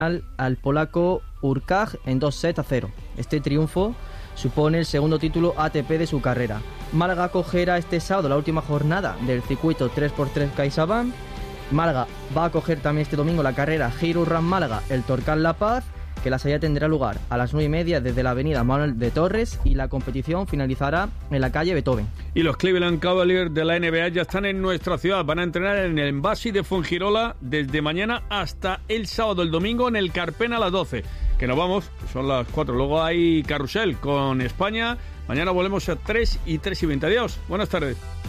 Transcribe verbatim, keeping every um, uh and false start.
al polaco Urkaj en dos sets a cero. Este triunfo supone el segundo título A T P de su carrera. Málaga acogerá este sábado la última jornada del circuito tres por tres CaixaBank. Málaga va a acoger también este domingo la carrera Giro Run Málaga, el Torcal La Paz, que la salida tendrá lugar a las nueve y media desde la avenida Manuel de Torres y la competición finalizará en la calle Beethoven. Y los Cleveland Cavaliers de la N B A ya están en nuestra ciudad. Van a entrenar en el Embassy de Fuengirola desde mañana hasta el sábado, el domingo en el Carpena a las doce. Que nos vamos, son las cuatro. Luego hay carrusel con España. Mañana volvemos a tres y tres y veinte. Adiós, buenas tardes.